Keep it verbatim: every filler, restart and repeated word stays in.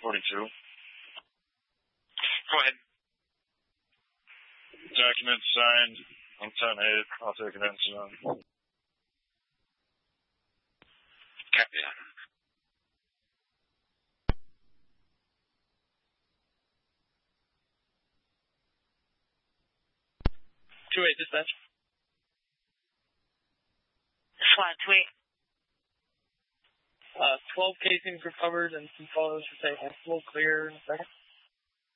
forty-two. Go ahead. Document signed on ten eight. I'll take an incident. Copy that. two eight dispatch. SWAT two eight. Uh, twelve casings recovered and some photos for taking. We'll clear in a second.